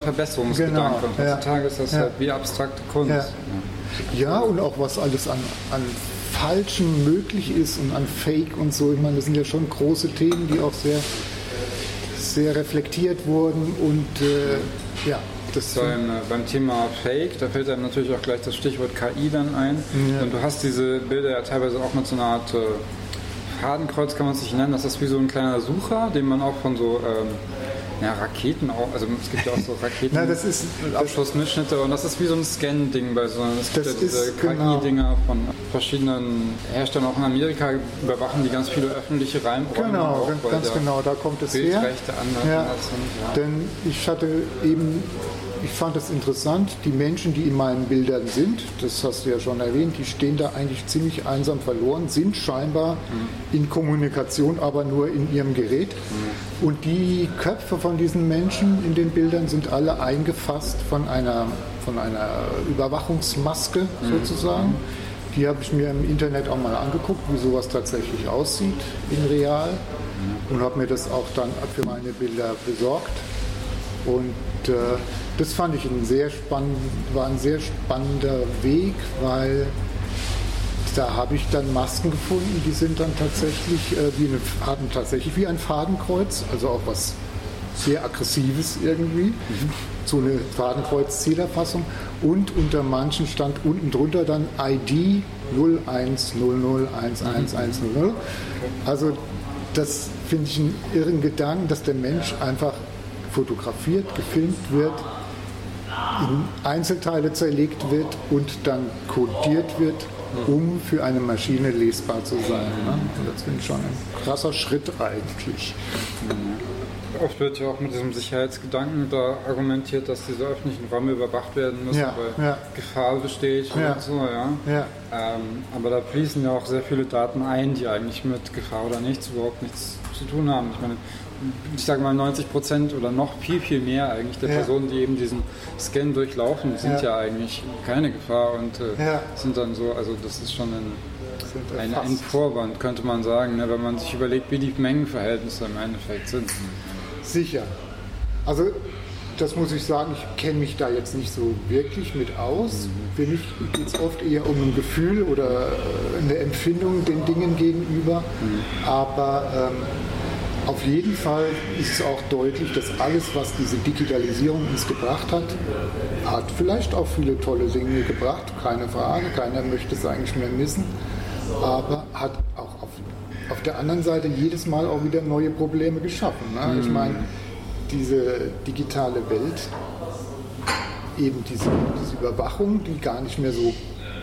Verbesserungsgedanke. Und heutzutage ist das halt wie abstrakte Kunst. Ja, und auch was alles an Falschen möglich ist und an Fake und so. Ich meine, das sind ja schon große Themen, die auch sehr, sehr reflektiert wurden und das beim Thema Fake, da fällt einem natürlich auch gleich das Stichwort KI dann ein. Ja. Und du hast diese Bilder ja teilweise auch mit so einer Art Fadenkreuz, kann man es nicht nennen. Das ist wie so ein kleiner Sucher, den man auch von so Raketen auch, also es gibt ja auch so Raketen mit Abschussmitschnitte und das ist wie so ein Scan-Ding bei so es gibt ja diese KI-Dinger von verschiedenen Herstellern auch in Amerika, überwachen die ganz viele öffentliche Räume. Genau, ganz genau, da kommt es her. Denn ich fand es interessant, die Menschen, die in meinen Bildern sind, das hast du ja schon erwähnt, die stehen da eigentlich ziemlich einsam verloren, sind scheinbar in Kommunikation, aber nur in ihrem Gerät. Und die Köpfe von diesen Menschen in den Bildern sind alle eingefasst von einer Überwachungsmaske sozusagen. Die habe ich mir im Internet auch mal angeguckt, wie sowas tatsächlich aussieht in real und habe mir das auch dann für meine Bilder besorgt. Und das fand ich war ein sehr spannender Weg, weil da habe ich dann Masken gefunden, die sind dann tatsächlich hatten tatsächlich wie ein Fadenkreuz, also auch was sehr Aggressives irgendwie, so eine Fadenkreuz-Zielerfassung und unter manchen stand unten drunter dann ID 0100111100. Also das finde ich einen irren Gedanken, dass der Mensch einfach fotografiert, gefilmt wird, in Einzelteile zerlegt wird und dann kodiert wird, um für eine Maschine lesbar zu sein. Ne? Und das finde ich schon ein krasser Schritt eigentlich. Oft wird ja auch mit diesem Sicherheitsgedanken da argumentiert, dass diese öffentlichen Räume überwacht werden müssen, weil Gefahr besteht und so. Aber da fließen ja auch sehr viele Daten ein, die eigentlich mit Gefahr oder überhaupt nichts zu tun haben. Ich meine, ich sage mal 90% oder noch viel, viel mehr eigentlich der Personen, die eben diesen Scan durchlaufen, sind ja eigentlich keine Gefahr und sind dann so, also das ist schon ein Vorwand, könnte man sagen, ne, wenn man sich überlegt, wie die Mengenverhältnisse im Endeffekt sind. Sicher. Also das muss ich sagen, ich kenne mich da jetzt nicht so wirklich mit aus. Für mich geht es oft eher um ein Gefühl oder eine Empfindung den Dingen gegenüber, aber auf jeden Fall ist es auch deutlich, dass alles, was diese Digitalisierung uns gebracht hat vielleicht auch viele tolle Dinge gebracht, keine Frage, keiner möchte es eigentlich mehr missen, aber hat auch auf der anderen Seite jedes Mal auch wieder neue Probleme geschaffen. Ne? Ich meine, diese digitale Welt, eben diese Überwachung, die gar nicht mehr so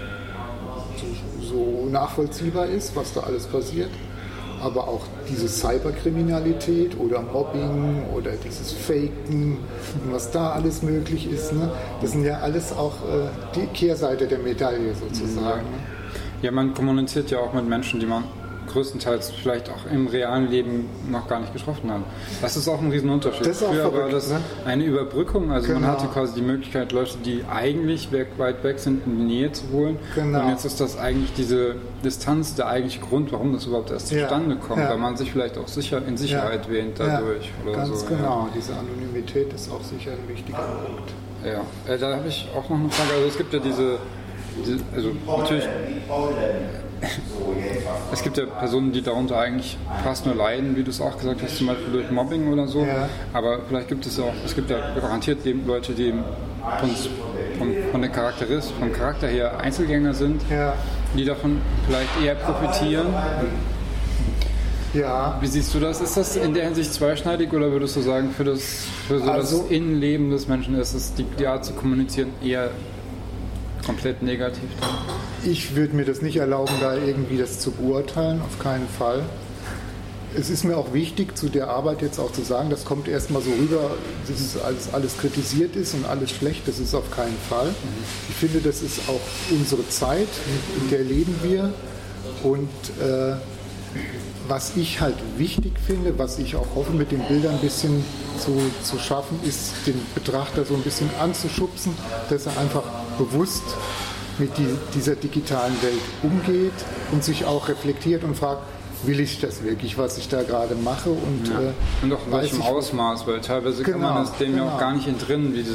nachvollziehbar ist, was da alles passiert, aber auch diese Cyberkriminalität oder Mobbing oder dieses Faken und was da alles möglich ist, ne? Das sind ja alles auch die Kehrseite der Medaille sozusagen. Ne? Ja, man kommuniziert ja auch mit Menschen, die man größtenteils vielleicht auch im realen Leben noch gar nicht getroffen hat. Das ist auch ein Riesenunterschied. Früher war das eine Überbrückung, also man hatte quasi die Möglichkeit, Leute, die eigentlich weit weg sind, in die Nähe zu holen. Und jetzt ist das eigentlich diese Distanz der eigentliche Grund, warum das überhaupt erst zustande kommt, weil man sich vielleicht auch in Sicherheit wähnt dadurch. Oder ganz so, genau, diese Anonymität ist auch sicher ein wichtiger Punkt. Ja, da habe ich auch noch eine Frage. Also es gibt ja also natürlich, es gibt ja Personen, die darunter eigentlich fast nur leiden, wie du es auch gesagt hast, zum Beispiel durch Mobbing oder so. Ja. Aber vielleicht gibt es ja garantiert Leute, die vom Charakter her Einzelgänger sind, die davon vielleicht eher profitieren. Ja. Wie siehst du das? Ist das in der Hinsicht zweischneidig oder würdest du sagen, für das Innenleben des Menschen ist es die Art zu kommunizieren eher komplett negativ? Ich würde mir das nicht erlauben, da irgendwie das zu beurteilen, auf keinen Fall. Es ist mir auch wichtig, zu der Arbeit jetzt auch zu sagen, das kommt erstmal so rüber, dass alles kritisiert ist und alles schlecht, das ist auf keinen Fall. Ich finde, das ist auch unsere Zeit, in der leben wir. Und was ich halt wichtig finde, was ich auch hoffe, mit den Bildern ein bisschen zu schaffen, ist, den Betrachter so ein bisschen anzuschubsen, dass er einfach bewusst mit dieser digitalen Welt umgeht und sich auch reflektiert und fragt, will ich das wirklich, was ich da gerade mache? Und auch in welchem Ausmaß, weil teilweise kann man das dem ja auch gar nicht entrinnen, wie